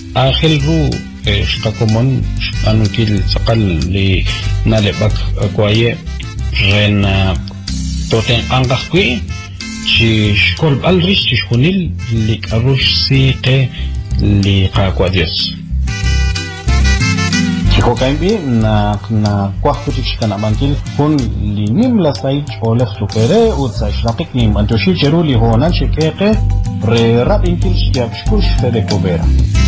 آخر رو شقاكمون شقانوكيل سقل لنالبك كوايه غن توتين أنقذكوي شكول بالريش شخونيل لكاروش سيقه لقاكواديس شكو كايمبي na kwakutik shikana bankil kun linim la sai olef supere utsa shnaqik nim antoshil cheruli honan shikeke re rabinkil shiyab shkush fede kobera